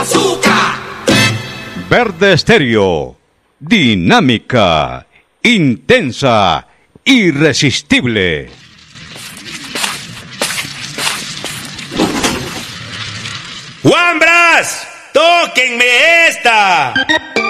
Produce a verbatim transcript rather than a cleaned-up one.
Azúcar. Verde Estéreo, dinámica, intensa, irresistible. ¡Juan Bras! ¡Tóquenme esta!